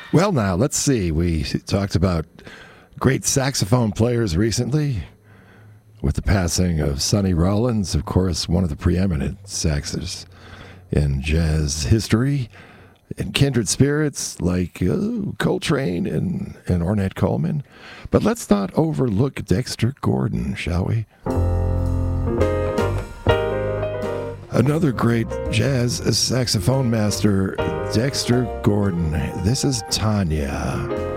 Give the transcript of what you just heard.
Well, now, let's see. We talked about great saxophone players recently with the passing of Sonny Rollins, of course, one of the preeminent saxers in jazz history, and kindred spirits like Coltrane and Ornette Coleman. But let's not overlook Dexter Gordon, shall we? Another great jazz saxophone master, Dexter Gordon. This is Tanya.